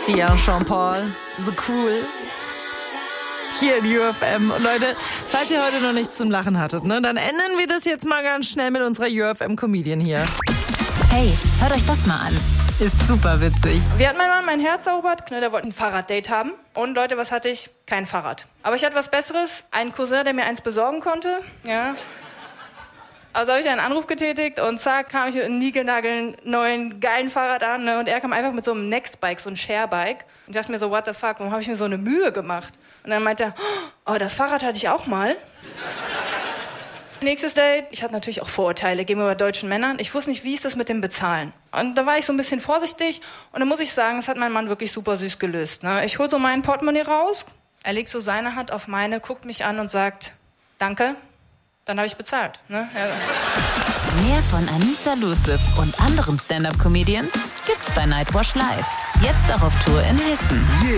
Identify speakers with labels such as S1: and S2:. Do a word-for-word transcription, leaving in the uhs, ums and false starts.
S1: Tia und Jean-Paul. So cool. Hier in U F M. Und Leute, falls ihr heute noch nichts zum Lachen hattet, ne, dann ändern wir das jetzt mal ganz schnell mit unserer U F M-Comedian hier.
S2: Hey, hört euch das mal an. Ist super witzig.
S3: Wie hat mein Mann mein Herz erobert? Der wollte ein Fahrraddate haben. Und Leute, was hatte ich? Kein Fahrrad. Aber ich hatte was Besseres. Einen Cousin, der mir eins besorgen konnte. Ja. Also habe ich einen Anruf getätigt und zack, kam ich mit einem niegelnageln neuen, geilen Fahrrad an. Ne? Und er kam einfach mit so einem Nextbike, so einem Sharebike. Und ich dachte mir so, what the fuck, warum habe ich mir so eine Mühe gemacht? Und dann meinte er, oh, das Fahrrad hatte ich auch mal. Nächstes Date, ich hatte natürlich auch Vorurteile gegenüber deutschen Männern. Ich wusste nicht, wie ist das mit dem Bezahlen. Und da war ich so ein bisschen vorsichtig. Und dann muss ich sagen, das hat mein Mann wirklich super süß gelöst. Ne? Ich hole so mein Portemonnaie raus, er legt so seine Hand auf meine, guckt mich an und sagt, danke. Dann habe ich bezahlt. Ne? Ja.
S2: Mehr von Anissa Luciv und anderen Stand-Up-Comedians gibt's bei Nightwash Live. Jetzt auch auf Tour in Hessen.
S4: Yeah.